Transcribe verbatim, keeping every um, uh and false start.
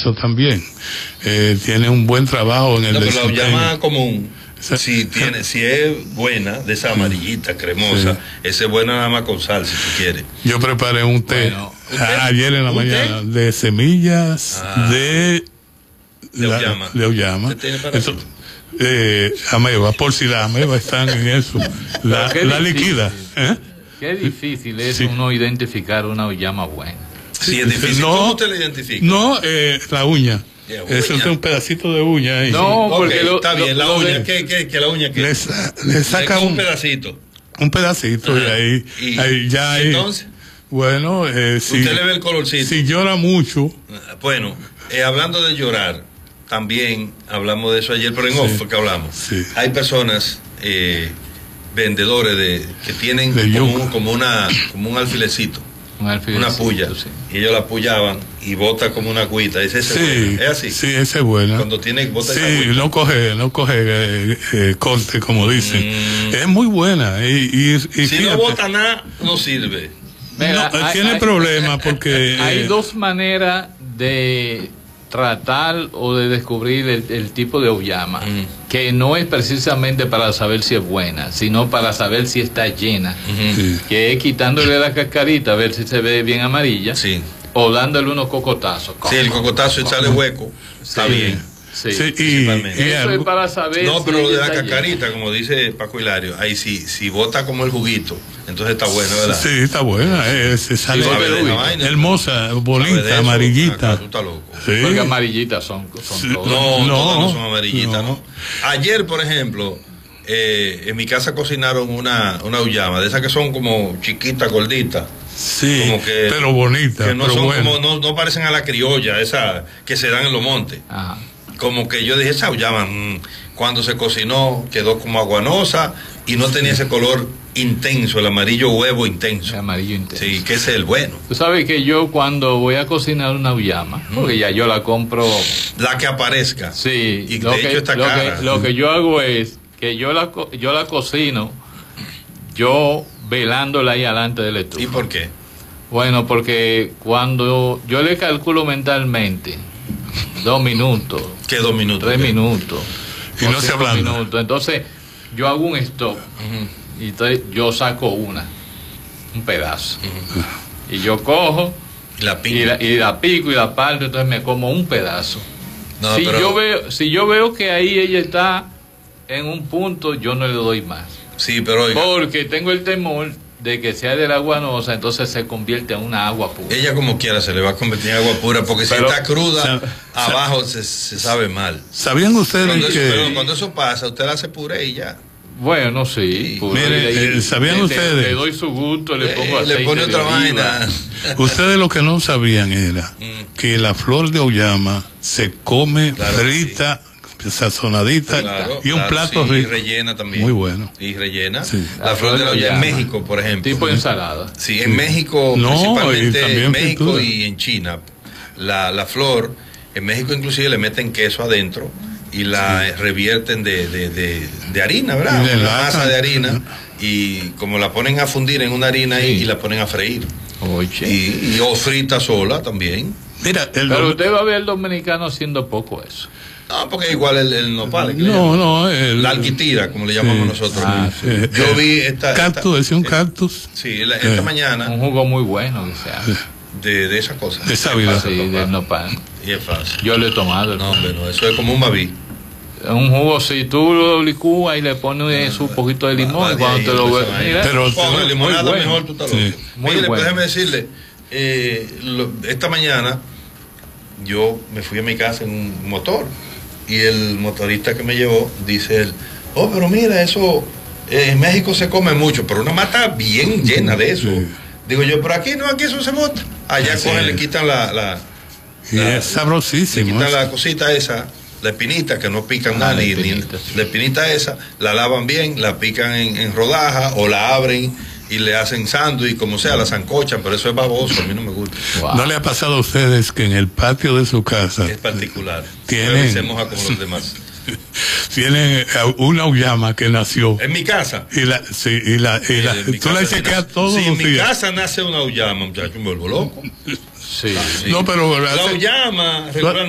intenso también. Eh, tiene un buen trabajo en el no, pero la desempeño. auyama común, si tiene, si es buena, de esa amarillita, cremosa, sí. Esa es buena nada más con sal, si tú quieres. Yo preparé un té, bueno, ¿un té? ayer en la mañana té? de semillas ah, de de la, auyama. De auyama. Eso, eh, ameba, por si las amebas están en eso. La, la liquida. ¿Eh? Qué difícil es sí. uno identificar una auyama buena. Sí, es difícil. No, ¿Cómo usted la identifica? No, eh, la uña. Yeah, Eso es un pedacito de uña ahí. No, sí. porque okay, lo, está bien, lo, la lo uña, de... ¿qué, qué, qué la uña qué? Le, le saca le un, un pedacito. Un pedacito de ahí, y, ahí ya ahí. Entonces, bueno, eh, si, usted le ve el colorcito. Si llora mucho. Bueno, eh, hablando de llorar, también hablamos de eso ayer, pero en sí, off que hablamos. Sí. Hay personas, eh, vendedores de que tienen de como, un, como una como un alfilecito. Un una puya, sí. Y ellos la apoyaban y bota como una agüita. ¿Es ese sí, buena? ¿Es así? Sí, ese es buena. Cuando tiene bota sí, esa agüita. no coge, no coge eh, eh, corte, como dicen. Mm. Es muy buena. Y, y, y si fíjate, no bota nada, no sirve. Mira, no, hay, tiene problemas porque... Hay eh, dos maneras de tratar o de descubrir el, el tipo de auyama, mm. que no es precisamente para saber si es buena, sino para saber si está llena, mm-hmm. sí. que es quitándole la cascarita a ver si se ve bien amarilla, sí. o dándole unos cocotazos. Sí, el cocotazo y sale hueco, está sí. bien. Sí, sí, y, y eso es para saber. No, pero si lo de la está cascarita, llena. como dice Paco Hilario, ahí sí, si bota como el juguito, entonces está bueno, ¿verdad? Sí, está buena, eh, se sale sí, vaina, hermosa, bonita, amarillita. Acá, tú estás loco. Sí. Porque amarillitas son, son sí. todas. No, no, todas no son amarillitas, no. ¿no? Ayer, por ejemplo, eh, en mi casa cocinaron una, una auyama, de esas que son como chiquitas, gorditas. Sí, como que, pero bonitas. Que no pero son bueno. como, no, no parecen a la criolla, esa que se dan en los montes. Ajá. Como que yo dije, esa auyama, mmm, cuando se cocinó quedó como aguanosa y no tenía ese color intenso, el amarillo huevo intenso. El amarillo intenso. Sí, que ese es el bueno. Tú sabes que yo cuando voy a cocinar una auyama, mm. porque ya yo la compro... La que aparezca. Sí. Y lo de que, hecho está lo cara. Que, lo que yo hago es que yo la, yo la cocino, yo velándola ahí adelante del estufa. ¿Y por qué? Bueno, porque cuando yo le calculo mentalmente dos minutos. ¿Qué dos minutos? Tres ¿qué? minutos. Y no se habla. Entonces, yo hago un stop uh-huh. y entonces yo saco una, un pedazo. Uh-huh. Y yo cojo y la, y la, y la pico y la parto, entonces me como un pedazo. No, si, pero... yo veo, si yo veo que ahí ella está en un punto, yo no le doy más. Sí, pero oiga. Porque tengo el temor de que sea del agua aguanosa, entonces se convierte en una agua pura. Ella como quiera se le va a convertir en agua pura, porque pero, si está cruda, sab, abajo sab, se, se sabe mal. ¿Sabían ustedes cuando que...? Eso, perdón, cuando eso pasa, usted la hace puré y ya. Bueno, sí. sí. Mire, eh, ¿sabían le, ustedes? Le, le doy su gusto, le pongo eh, aceite. Le pone otra vaina. Ustedes lo que no sabían era mm. que la flor de auyama se come claro, frita, sí. sazonadita claro, y un claro, plato sí, rico. Y rellena también. Muy bueno. Y rellena. Sí. La, la flor de la auyama en México, por ejemplo. Tipo ensalada. Sí, en sí. México, no, principalmente y en México pintura. Y en China. La, la flor, en México inclusive le meten queso adentro y la sí. revierten de, de, de, de harina, ¿verdad? De la masa de harina. Y como la ponen a fundir en una harina sí. y la ponen a freír. Oye. Y, y o frita sola también. Mira, el pero usted va a ver el dominicano haciendo poco eso. No, porque igual el, el nopal. No, no. El, la alquitira, como le llamamos sí. nosotros. Ah, sí. Yo vi esta... Cactus, decía un esta, cactus. Sí, la, esta eh. mañana... Un jugo muy bueno que se hace. De, de esa cosa. De sábila. Sí, del nopal. Y es fácil. Yo lo he tomado. No, pero eso es como un babí. Un jugo, si tú lo licúas y le pones un poquito de limón, va, y cuando te lo ves, mira, pero con limonada bueno. Mejor tú estás loco. Sí. Muy Mire, bueno. Déjeme decirle, eh, lo, esta mañana yo me fui a mi casa en un motor y el motorista que me llevó dice él, oh, pero mira, eso eh, en México se come mucho, pero una mata bien llena de eso. Sí. Digo yo, pero aquí no, aquí eso se bota. Allá sí. cogen, le quitan la, la, y la es sabrosísimo. Le quitan la cosita esa. La espinita, que no pican ah, nada, ni, ni la espinita esa, la lavan bien, la pican en, en rodajas o la abren y le hacen sándwich, como sea, la zancochan, pero eso es baboso, a mí no me gusta. Wow. ¿No le ha pasado a ustedes que en el patio de su casa es particular? Tienen, se moja como los demás. Tienen una auyama que nació. ¿En mi casa? Y la, sí, y la, y la, sí, tú la chequeas todos sí, los días. Si en mi casa nace una auyama, muchacho, me vuelvo loco. Sí, no, pero la auyama